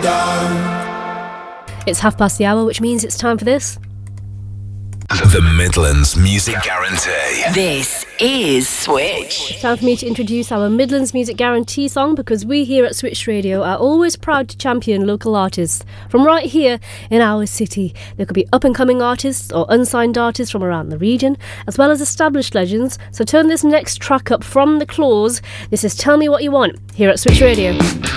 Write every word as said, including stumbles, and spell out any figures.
It's half past the hour, which means it's time for this. The Midlands Music Guarantee. This is Switch. It's time for me to introduce our Midlands Music Guarantee song, because we here at Switch Radio are always proud to champion local artists from right here in our city. There could be up-and-coming artists or unsigned artists from around the region, as well as established legends. So turn this next track up from The Claws. This is Tell Me What You Want here at Switch Radio.